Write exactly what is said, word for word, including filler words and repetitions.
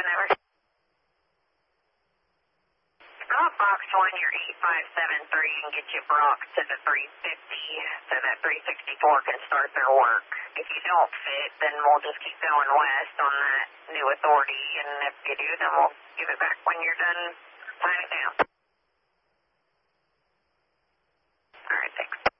whenever. Drop box one, your eight five seven three, and get you Brock to the three fifty so that three sixty-four can start their work. If you don't fit, then we'll just keep going west on that new authority, and if you do, then we'll give it back when you're done tying it down.